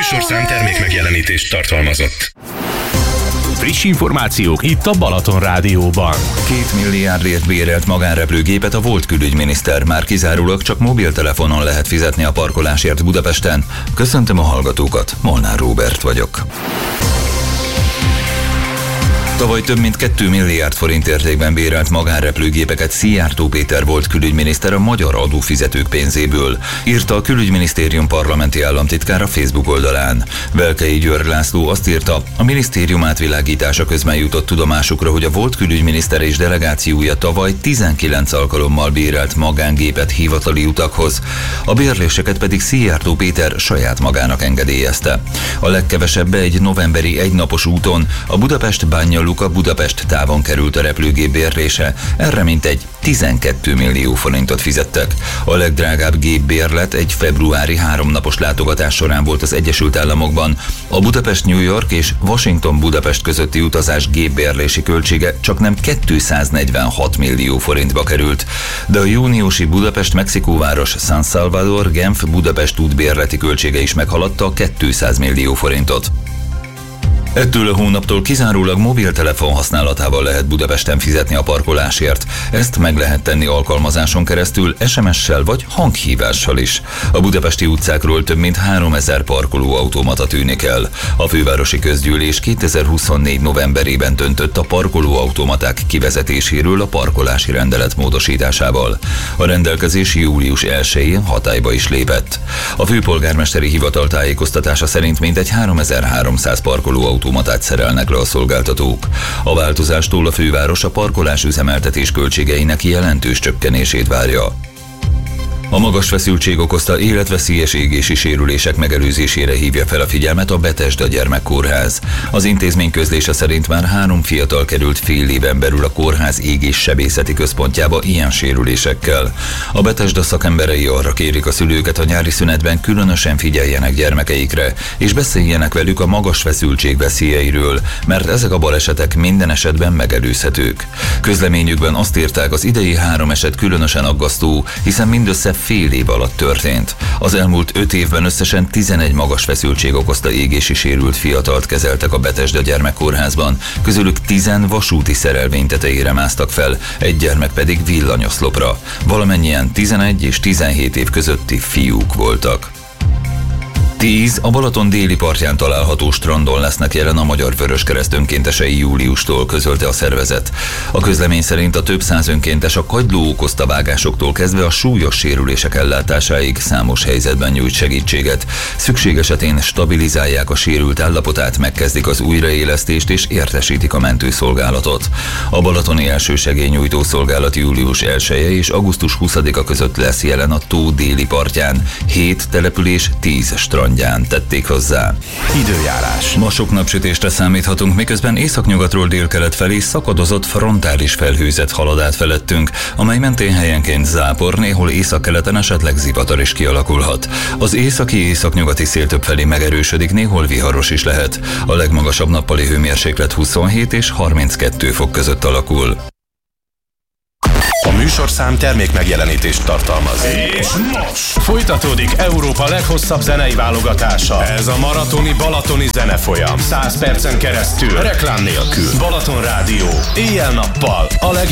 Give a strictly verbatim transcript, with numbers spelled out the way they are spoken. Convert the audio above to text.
műsorszám termék megjelenítést tartalmazott. Friss információk itt a Balaton Rádióban. Két milliárdért bérelt magánrepülőgépet a volt külügyminiszter. Már kizárólag csak mobiltelefonon lehet fizetni a parkolásért Budapesten. Köszöntöm a hallgatókat, Molnár Róbert vagyok. Tavaly több mint két milliárd forint értékben bérelt magánrepülőgépeket Szijjártó Péter volt külügyminiszter a magyar adófizetők pénzéből, írta a Külügyminisztérium parlamenti államtitkára Facebook oldalán. Velkei György László azt írta, a minisztérium átvilágítása közben jutott tudomásukra, hogy a volt külügyminiszter és delegációja tavaly tizenkilenc alkalommal bérelt magángépet hivatali utakhoz, a bérléseket pedig Szijjártó Péter saját magának engedélyezte. A legkevesebbe egy novemberi egynapos úton a Budapest-Bánja Luka Budapest távon került a repülőgép bérlése, erre mintegy tizenkét millió forintot fizettek. A legdrágább gépbérlet egy februári háromnapos látogatás során volt az Egyesült Államokban. A Budapest-New York és Washington-Budapest közötti utazás gépbérlési költsége csaknem kétszáznegyvenhat millió forintba került, de a júniusi Budapest-Mexikóváros San Salvador-Genf-Budapest útbérleti költsége is meghaladta a kétszáz millió forintot. Ettől a hónaptól kizárólag mobiltelefon használatával lehet Budapesten fizetni a parkolásért. Ezt meg lehet tenni alkalmazáson keresztül, es em es-sel vagy hanghívással is. A budapesti utcákról több mint háromezer parkolóautomata tűnik el. A fővárosi közgyűlés kétezer-huszonnégy novemberében döntött a parkolóautomaták kivezetéséről a parkolási rendelet módosításával. A rendelkezés július elsején hatályba is lépett. A főpolgármesteri hivatal tájékoztatása szerint mintegy háromezer-háromszáz parkolóautomata automatát szerelnek le a szolgáltatók. A változástól a főváros a parkolás üzemeltetés költségeinek jelentős csökkenését várja. A magas feszültség okozta életveszélyes égési sérülések megelőzésére hívja fel a figyelmet a Betesda Gyermekkórház. Az intézmény közlése szerint már három fiatal került fél éven belül a kórház égéssebészeti központjába ilyen sérülésekkel. A Betesda szakemberei arra kérik a szülőket, a nyári szünetben különösen figyeljenek gyermekeikre, és beszéljenek velük a magas feszültség veszélyeiről, mert ezek a balesetek minden esetben megelőzhetők. Közleményükben azt írták, az idei három eset különösen aggasztó, hiszen mindössze fél év alatt történt. Az elmúlt öt évben összesen tizenegy magas feszültség okozta égési sérült fiatalt kezeltek a Betesda Gyermekkórházban, közülük tízen vasúti szerelvény tetejére másztak fel, egy gyermek pedig villanyoszlopra. Valamennyien tizenegy és tizenhét év közötti fiúk voltak. tíz a Balaton déli partján található strandon lesznek jelen a Magyar Vöröskereszt önkéntesei júliustól, közölte a szervezet. A közlemény szerint a több száz önkéntes a kagyló okozta vágásoktól kezdve a súlyos sérülések ellátásáig számos helyzetben nyújt segítséget. Szükség esetén stabilizálják a sérült állapotát, megkezdik az újraélesztést és értesítik a mentőszolgálatot. A balatoni elsősegélynyújtó szolgálat július elseje és augusztus huszadika között lesz jelen a tó déli partján, hét település, tíz strand tették hozzá. Időjárás. Ma sok napsütésre számíthatunk, miközben északnyugatról délkelet felé szakadozott frontális felhőzet halad át felettünk, amely mentén helyenként zápor, néhol északkeleten esetleg zivatar is kialakulhat. Az északi északnyugati szél többfelé megerősödik, néhol viharos is lehet. A legmagasabb nappali hőmérséklet huszonhét és harminckettő fok között alakul. A műsorszám termék megjelenítést tartalmaz. És most folytatódik Európa leghosszabb zenei válogatása. Ez a maratoni balatoni zenefolyam. száz percen keresztül, reklám nélkül. Balaton Rádió. Éjjel-nappal. A leg